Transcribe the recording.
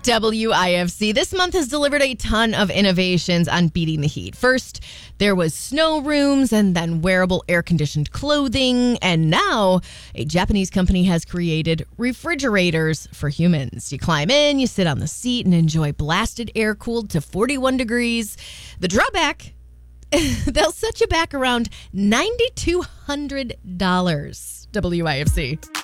WIFC. This month has delivered a ton of innovations on beating the heat. First, there was snow rooms and then wearable air-conditioned clothing. And now a Japanese company has created refrigerators for humans. You climb in, you sit on the seat and enjoy blasted air cooled to 41 degrees. The drawback, they'll set you back around $9,200. WIFC.